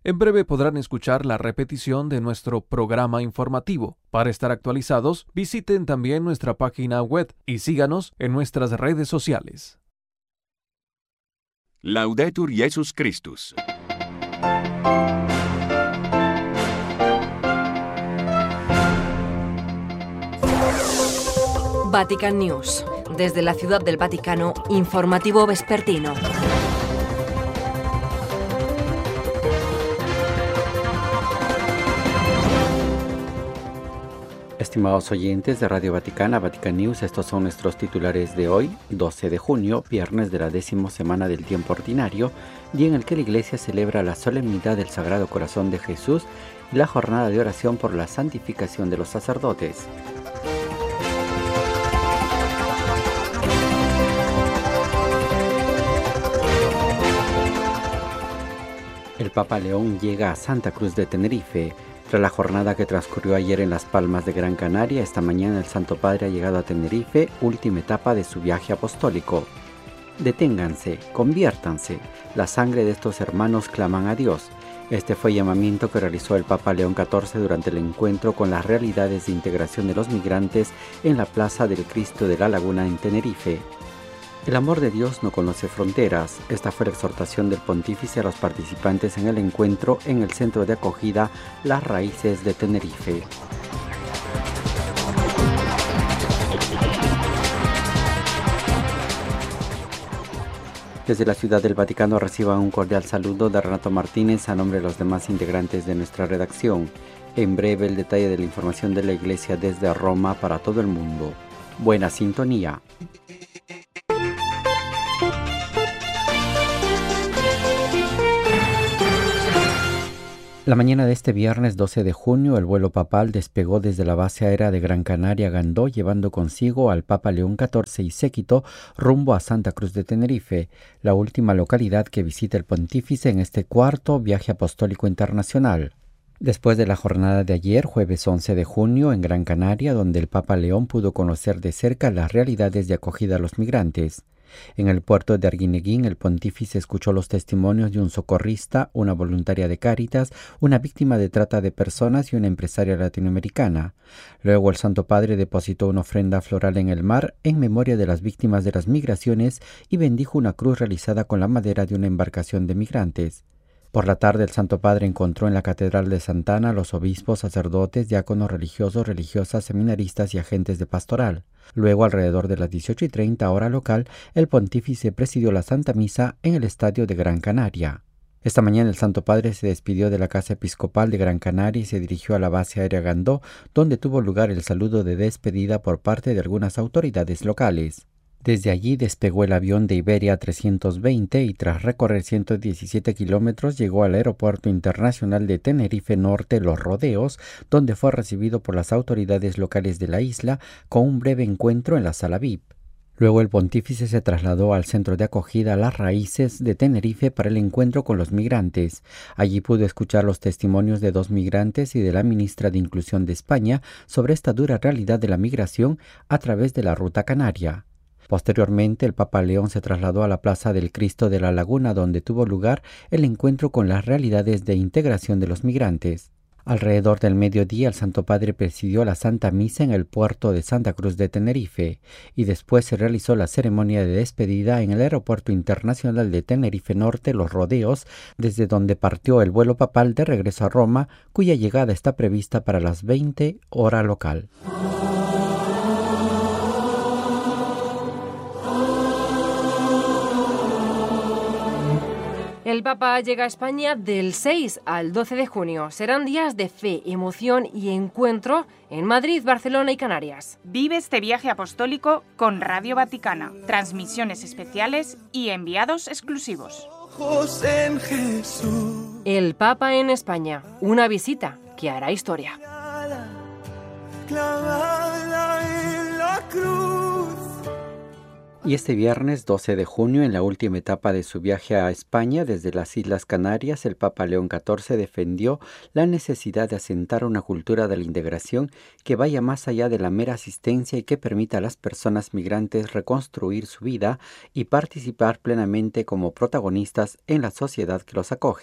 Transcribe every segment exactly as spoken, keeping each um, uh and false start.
En breve podrán escuchar la repetición de nuestro programa informativo. Para estar actualizados, visiten también nuestra página web y síganos en nuestras redes sociales. Laudetur Jesus Christus. Vatican News. Desde la Ciudad del Vaticano, informativo vespertino. Estimados oyentes de Radio Vaticana, Vatican News, estos son nuestros titulares de hoy, doce de junio, viernes de la décima semana del tiempo ordinario, día en el que la Iglesia celebra la solemnidad del Sagrado Corazón de Jesús y la jornada de oración por la santificación de los sacerdotes. El Papa León llega a Santa Cruz de Tenerife. Tras la jornada que transcurrió ayer en Las Palmas de Gran Canaria, esta mañana el Santo Padre ha llegado a Tenerife, última etapa de su viaje apostólico. Deténganse, conviértanse, la sangre de estos hermanos claman a Dios. Este fue el llamamiento que realizó el Papa León catorce durante el encuentro con las realidades de integración de los migrantes en la Plaza del Cristo de la Laguna en Tenerife. El amor de Dios no conoce fronteras. Esta fue la exhortación del pontífice a los participantes en el encuentro en el centro de acogida Las Raíces de Tenerife. Desde la Ciudad del Vaticano reciban un cordial saludo de Renato Martínez a nombre de los demás integrantes de nuestra redacción. En breve el detalle de la información de la Iglesia desde Roma para todo el mundo. Buena sintonía. La mañana de este viernes doce de junio, el vuelo papal despegó desde la base aérea de Gran Canaria Gandó, llevando consigo al Papa León catorce y séquito rumbo a Santa Cruz de Tenerife, la última localidad que visita el pontífice en este cuarto viaje apostólico internacional. Después de la jornada de ayer, jueves once de junio, en Gran Canaria, donde el Papa León pudo conocer de cerca las realidades de acogida a los migrantes. En el puerto de Arguineguín, el pontífice escuchó los testimonios de un socorrista, una voluntaria de Cáritas, una víctima de trata de personas y una empresaria latinoamericana. Luego el Santo Padre depositó una ofrenda floral en el mar en memoria de las víctimas de las migraciones y bendijo una cruz realizada con la madera de una embarcación de migrantes. Por la tarde, el Santo Padre encontró en la Catedral de Santa Ana a los obispos, sacerdotes, diáconos religiosos, religiosas, seminaristas y agentes de pastoral. Luego, alrededor de las dieciocho y treinta hora local, el pontífice presidió la Santa Misa en el Estadio de Gran Canaria. Esta mañana el Santo Padre se despidió de la Casa Episcopal de Gran Canaria y se dirigió a la base aérea Gandó, donde tuvo lugar el saludo de despedida por parte de algunas autoridades locales. Desde allí despegó el avión de Iberia trescientos veinte y tras recorrer ciento diecisiete kilómetros llegó al Aeropuerto Internacional de Tenerife Norte Los Rodeos, donde fue recibido por las autoridades locales de la isla con un breve encuentro en la sala V I P. Luego el pontífice se trasladó al centro de acogida Las Raíces de Tenerife para el encuentro con los migrantes. Allí pudo escuchar los testimonios de dos migrantes y de la ministra de Inclusión de España sobre esta dura realidad de la migración a través de la ruta canaria. Posteriormente, el Papa León se trasladó a la Plaza del Cristo de la Laguna, donde tuvo lugar el encuentro con las realidades de integración de los migrantes. Alrededor del mediodía, el Santo Padre presidió la Santa Misa en el puerto de Santa Cruz de Tenerife y después se realizó la ceremonia de despedida en el Aeropuerto Internacional de Tenerife Norte Los Rodeos, desde donde partió el vuelo papal de regreso a Roma, cuya llegada está prevista para las veinte hora local. El Papa llega a España del seis al doce de junio. Serán días de fe, emoción y encuentro en Madrid, Barcelona y Canarias. Vive este viaje apostólico con Radio Vaticana, transmisiones especiales y enviados exclusivos. El Papa en España, una visita que hará historia. Y este viernes doce de junio, en la última etapa de su viaje a España desde las Islas Canarias, el Papa León catorce defendió la necesidad de asentar una cultura de la integración que vaya más allá de la mera asistencia y que permita a las personas migrantes reconstruir su vida y participar plenamente como protagonistas en la sociedad que los acoge.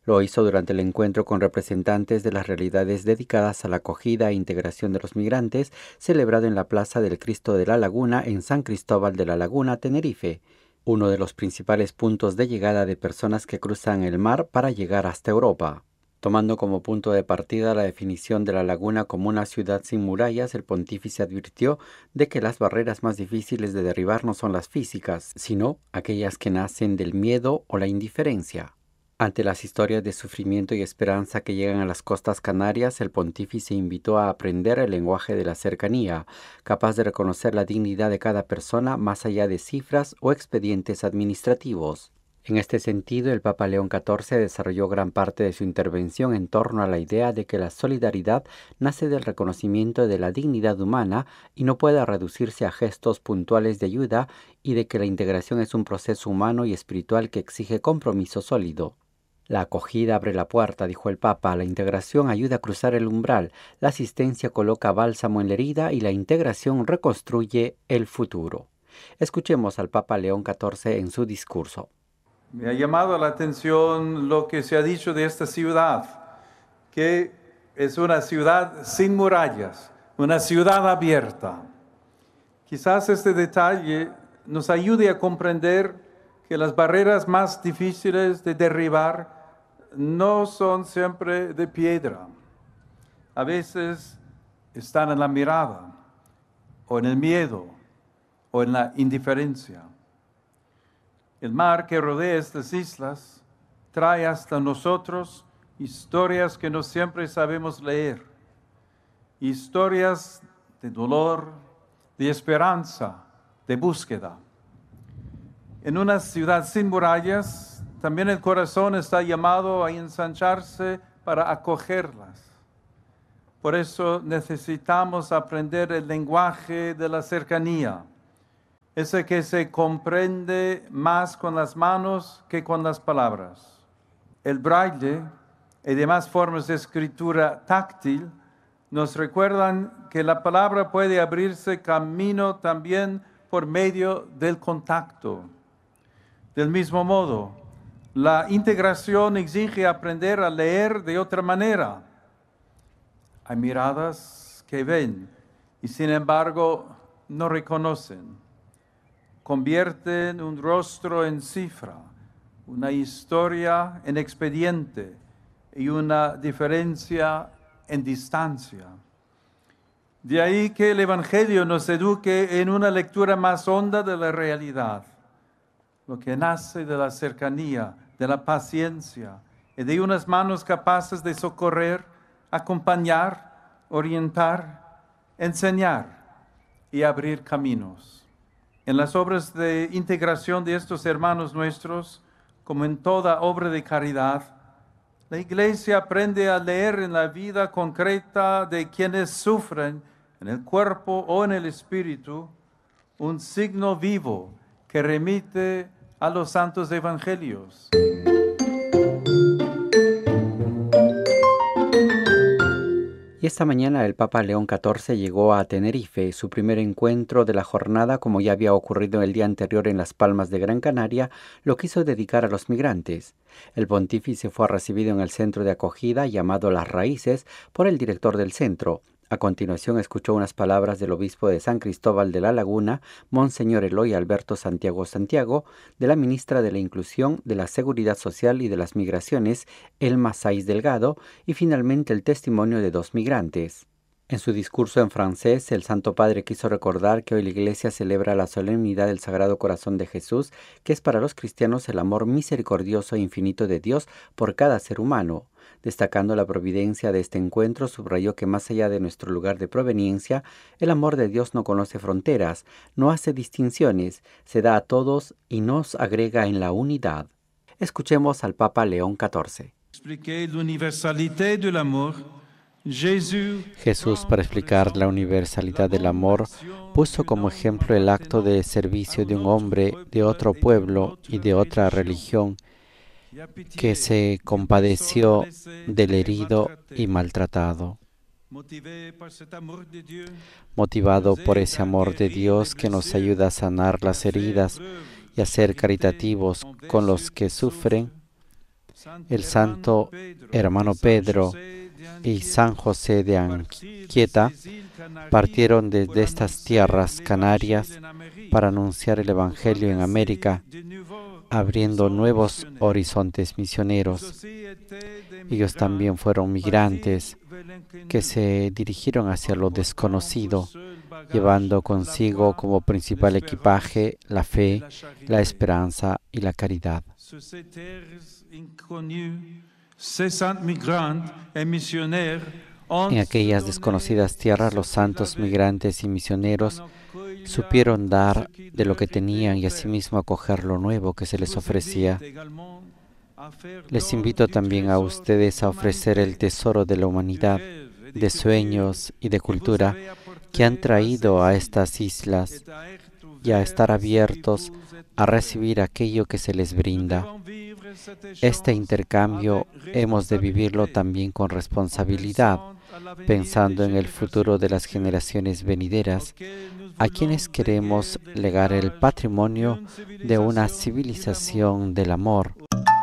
Lo hizo durante el encuentro con representantes de las realidades dedicadas a la acogida e integración de los migrantes, celebrado en la Plaza del Cristo de la Laguna en San Cristóbal de la Laguna, Tenerife, uno de los principales puntos de llegada de personas que cruzan el mar para llegar hasta Europa. Tomando como punto de partida la definición de la laguna como una ciudad sin murallas, el pontífice advirtió de que las barreras más difíciles de derribar no son las físicas, sino aquellas que nacen del miedo o la indiferencia. Ante las historias de sufrimiento y esperanza que llegan a las costas canarias, el pontífice invitó a aprender el lenguaje de la cercanía, capaz de reconocer la dignidad de cada persona más allá de cifras o expedientes administrativos. En este sentido, el Papa León catorce desarrolló gran parte de su intervención en torno a la idea de que la solidaridad nace del reconocimiento de la dignidad humana y no puede reducirse a gestos puntuales de ayuda, y de que la integración es un proceso humano y espiritual que exige compromiso sólido. La acogida abre la puerta, dijo el Papa, la integración ayuda a cruzar el umbral, la asistencia coloca bálsamo en la herida y la integración reconstruye el futuro. Escuchemos al Papa León catorce en su discurso. Me ha llamado la atención lo que se ha dicho de esta ciudad, que es una ciudad sin murallas, una ciudad abierta. Quizás este detalle nos ayude a comprender que las barreras más difíciles de derribar no son siempre de piedra. A veces están en la mirada, o en el miedo, o en la indiferencia. El mar que rodea estas islas trae hasta nosotros historias que no siempre sabemos leer. Historias de dolor, de esperanza, de búsqueda. En una ciudad sin murallas, también el corazón está llamado a ensancharse para acogerlas. Por eso necesitamos aprender el lenguaje de la cercanía, ese que se comprende más con las manos que con las palabras. El braille y demás formas de escritura táctil nos recuerdan que la palabra puede abrirse camino también por medio del contacto. Del mismo modo, la integración exige aprender a leer de otra manera. Hay miradas que ven y sin embargo no reconocen. Convierten un rostro en cifra, una historia en expediente y una diferencia en distancia. De ahí que el Evangelio nos eduque en una lectura más honda de la realidad, lo que nace de la cercanía, de la paciencia y de unas manos capaces de socorrer, acompañar, orientar, enseñar y abrir caminos. En las obras de integración de estos hermanos nuestros, como en toda obra de caridad, la Iglesia aprende a leer en la vida concreta de quienes sufren, en el cuerpo o en el espíritu, un signo vivo que remite a los santos evangelios. Y esta mañana el Papa León catorce llegó a Tenerife, su primer encuentro de la jornada, como ya había ocurrido el día anterior en Las Palmas de Gran Canaria, lo quiso dedicar a los migrantes. El pontífice fue recibido en el centro de acogida llamado Las Raíces por el director del centro. A continuación escuchó unas palabras del obispo de San Cristóbal de la Laguna, Monseñor Eloy Alberto Santiago Santiago, de la ministra de la Inclusión, de la Seguridad Social y de las Migraciones, Elma Saiz Delgado, y finalmente el testimonio de dos migrantes. En su discurso en francés, el Santo Padre quiso recordar que hoy la Iglesia celebra la solemnidad del Sagrado Corazón de Jesús, que es para los cristianos el amor misericordioso e infinito de Dios por cada ser humano. Destacando la providencia de este encuentro, subrayó que más allá de nuestro lugar de proveniencia, el amor de Dios no conoce fronteras, no hace distinciones, se da a todos y nos agrega en la unidad. Escuchemos al Papa León catorce. Jesús, para explicar la universalidad del amor, puso como ejemplo el acto de servicio de un hombre de otro pueblo y de otra religión, que se compadeció del herido y maltratado. Motivado por ese amor de Dios que nos ayuda a sanar las heridas y a ser caritativos con los que sufren, el santo hermano Pedro y San José de Anchieta partieron desde estas tierras canarias para anunciar el Evangelio en América, abriendo nuevos horizontes misioneros. Ellos también fueron migrantes que se dirigieron hacia lo desconocido, llevando consigo como principal equipaje la fe, la esperanza y la caridad. En aquellas desconocidas tierras, los santos migrantes y misioneros supieron dar de lo que tenían y asimismo acoger lo nuevo que se les ofrecía. Les invito también a ustedes a ofrecer el tesoro de la humanidad, de sueños y de cultura que han traído a estas islas y a estar abiertos a recibir aquello que se les brinda. Este intercambio hemos de vivirlo también con responsabilidad, pensando en el futuro de las generaciones venideras, a quienes queremos legar el patrimonio de una civilización del amor.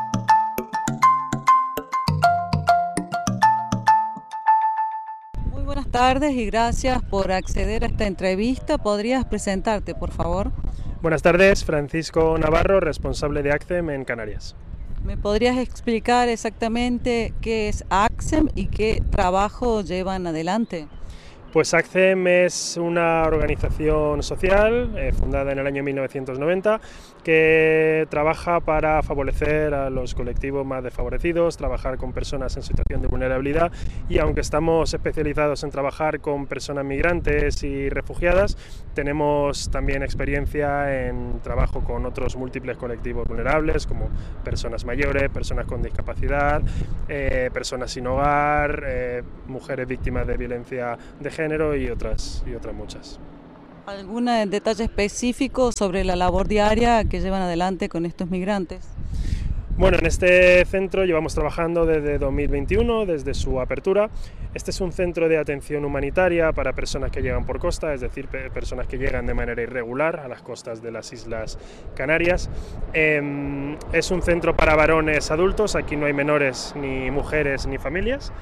Muy buenas tardes y gracias por acceder a esta entrevista. ¿Podrías presentarte, por favor? Buenas tardes, Francisco Navarro, responsable de ACCEM en Canarias. ¿Me podrías explicar exactamente qué es ACCEM y qué trabajo llevan adelante? Pues ACCEM es una organización social eh, fundada en el año mil novecientos noventa que trabaja para favorecer a los colectivos más desfavorecidos, trabajar con personas en situación de vulnerabilidad, y aunque estamos especializados en trabajar con personas migrantes y refugiadas, tenemos también experiencia en trabajo con otros múltiples colectivos vulnerables como personas mayores, personas con discapacidad, eh, personas sin hogar, eh, mujeres víctimas de violencia de género y otras, y otras muchas. ¿Algún detalle específico sobre la labor diaria que llevan adelante con estos migrantes? Bueno, en este centro llevamos trabajando desde dos mil veintiuno, desde su apertura. Este es un centro de atención humanitaria para personas que llegan por costa, es decir, personas que llegan de manera irregular a las costas de las Islas Canarias. Eh, es un centro para varones adultos, aquí no hay menores, ni mujeres, ni familias.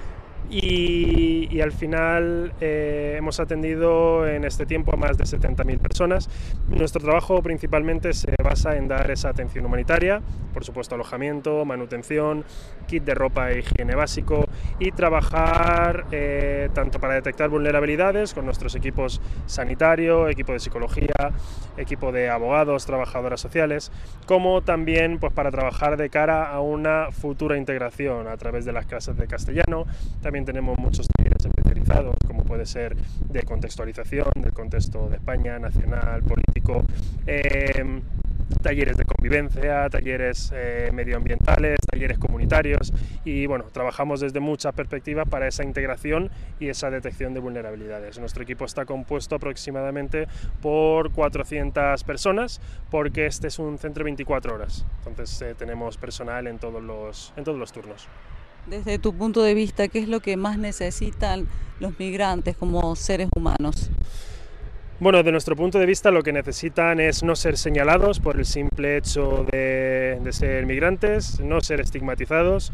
Y, y al final eh, hemos atendido en este tiempo a más de setenta mil personas. Nuestro trabajo principalmente se basa en dar esa atención humanitaria, por supuesto alojamiento, manutención, kit de ropa e higiene básico, y trabajar eh, tanto para detectar vulnerabilidades con nuestros equipos sanitario, equipo de psicología, equipo de abogados, trabajadoras sociales, como también pues, para trabajar de cara a una futura integración a través de las clases de castellano. También tenemos muchos talleres especializados, como puede ser de contextualización, del contexto de España, nacional, político, eh, talleres de convivencia, talleres eh, medioambientales, talleres comunitarios, y bueno, trabajamos desde muchas perspectivas para esa integración y esa detección de vulnerabilidades. Nuestro equipo está compuesto aproximadamente por cuatrocientas personas, porque este es un centro de veinticuatro horas, entonces eh, tenemos personal en todos los, en todos los turnos. Desde tu punto de vista, ¿qué es lo que más necesitan los migrantes como seres humanos? Bueno, de nuestro punto de vista lo que necesitan es no ser señalados por el simple hecho de, de ser migrantes, no ser estigmatizados,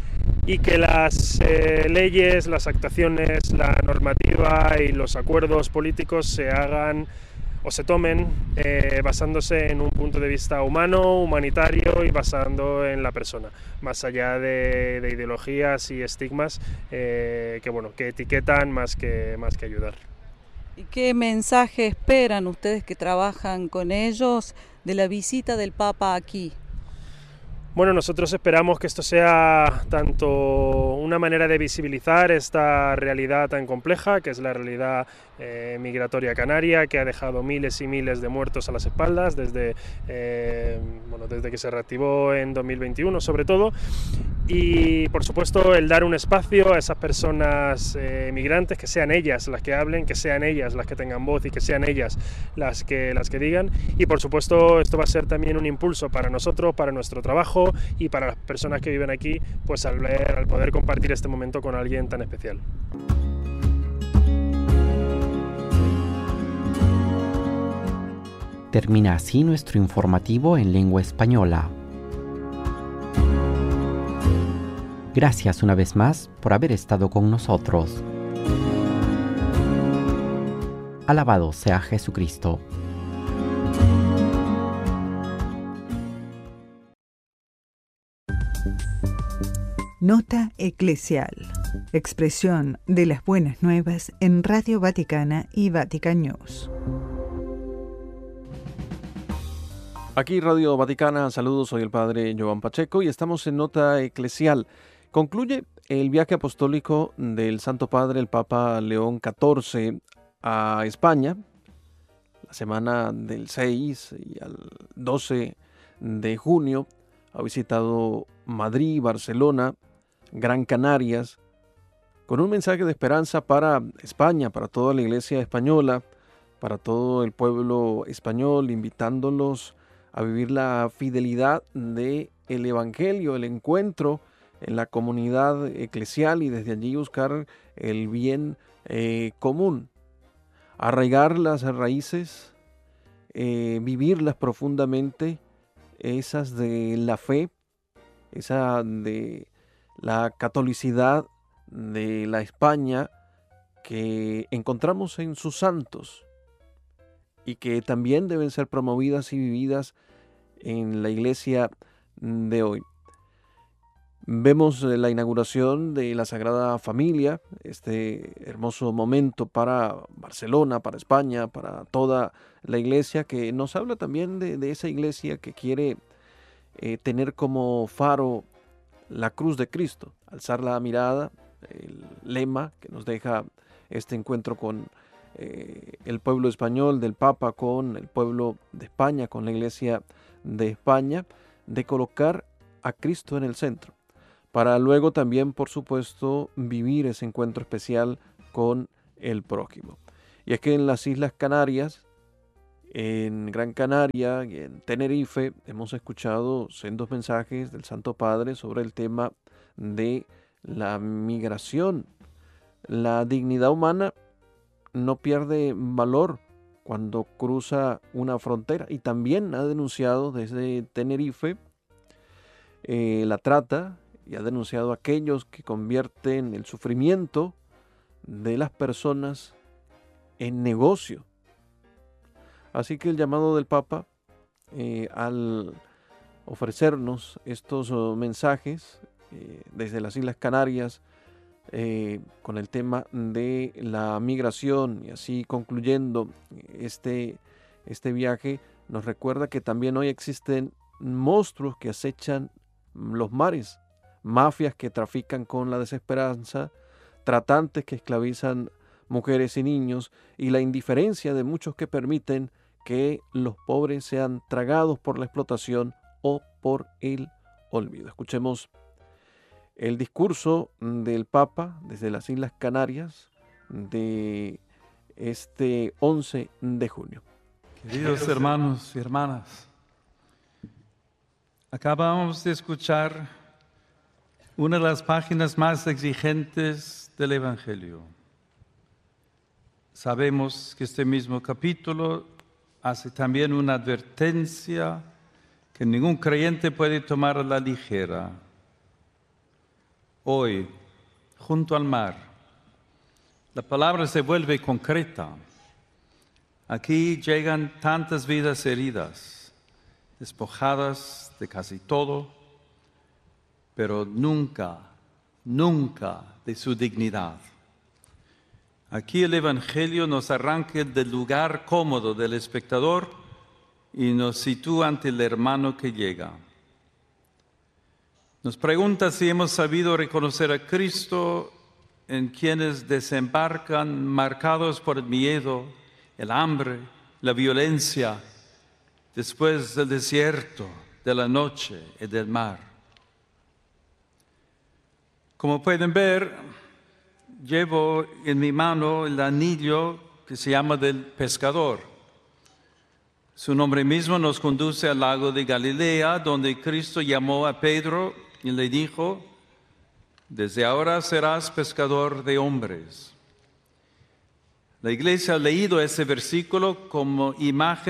y que las eh, leyes, las actuaciones, la normativa y los acuerdos políticos se hagan o se tomen eh, basándose en un punto de vista humano, humanitario y basando en la persona, más allá de, de ideologías y estigmas eh, que, bueno, que etiquetan más que, más que ayudar. ¿Y qué mensaje esperan ustedes que trabajan con ellos de la visita del Papa aquí? Bueno, nosotros esperamos que esto sea tanto una manera de visibilizar esta realidad tan compleja, que es la realidad eh, migratoria canaria, que ha dejado miles y miles de muertos a las espaldas desde, eh, bueno, desde que se reactivó en dos mil veintiuno sobre todo, y por supuesto el dar un espacio a esas personas eh, migrantes, que sean ellas las que hablen, que sean ellas las que tengan voz y que sean ellas las que, las que digan, y por supuesto esto va a ser también un impulso para nosotros, para nuestro trabajo y para las personas que viven aquí, pues al, ver, al poder compartir este momento con alguien tan especial. Termina así nuestro informativo en lengua española. Gracias una vez más por haber estado con nosotros. Alabado sea Jesucristo. Nota eclesial. Expresión de las buenas nuevas en Radio Vaticana y Vatican News. Aquí Radio Vaticana, saludos, soy el Padre Joan Pacheco y estamos en Nota Eclesial. Concluye el viaje apostólico del Santo Padre, el Papa León catorce, a España, la semana del seis y al doce de junio. Ha visitado Madrid, Barcelona, Gran Canarias, con un mensaje de esperanza para España, para toda la Iglesia española, para todo el pueblo español, invitándolos a vivir la fidelidad del Evangelio, el encuentro en la comunidad eclesial y desde allí buscar el bien eh, común, arraigar las raíces, eh, vivirlas profundamente, esas de la fe, esa de la catolicidad de la España que encontramos en sus santos y que también deben ser promovidas y vividas en la iglesia de hoy. Vemos la inauguración de la Sagrada Familia, este hermoso momento para Barcelona, para España, para toda la iglesia, que nos habla también de, de esa iglesia que quiere eh, tener como faro la cruz de Cristo, alzar la mirada, el lema que nos deja este encuentro con eh, el pueblo español, del Papa con el pueblo de España, con la iglesia de España, de colocar a Cristo en el centro, para luego también, por supuesto, vivir ese encuentro especial con el prójimo. Y es que en las Islas Canarias, en Gran Canaria y en Tenerife, hemos escuchado sendos mensajes del Santo Padre sobre el tema de la migración. La dignidad humana no pierde valor cuando cruza una frontera, y también ha denunciado desde Tenerife eh, la trata, y ha denunciado a aquellos que convierten el sufrimiento de las personas en negocio. Así que el llamado del Papa eh, al ofrecernos estos oh, mensajes eh, desde las Islas Canarias eh, con el tema de la migración, y así concluyendo este, este viaje, nos recuerda que también hoy existen monstruos que acechan los mares, mafias que trafican con la desesperanza, tratantes que esclavizan mujeres y niños, y la indiferencia de muchos que permiten que los pobres sean tragados por la explotación o por el olvido. Escuchemos el discurso del Papa desde las Islas Canarias de este once de junio. Queridos hermanos y hermanas, acabamos de escuchar una de las páginas más exigentes del Evangelio. Sabemos que este mismo capítulo hace también una advertencia que ningún creyente puede tomar a la ligera. Hoy, junto al mar, la palabra se vuelve concreta. Aquí llegan tantas vidas heridas, despojadas de casi todo, pero nunca, nunca de su dignidad. Aquí el Evangelio nos arranca del lugar cómodo del espectador y nos sitúa ante el hermano que llega. Nos pregunta si hemos sabido reconocer a Cristo en quienes desembarcan marcados por el miedo, el hambre, la violencia, después del desierto, de la noche y del mar. Como pueden ver, llevo en mi mano el anillo que se llama del pescador. Su nombre mismo nos conduce al lago de Galilea, donde Cristo llamó a Pedro y le dijo: desde ahora serás pescador de hombres. La Iglesia ha leído ese versículo como imagen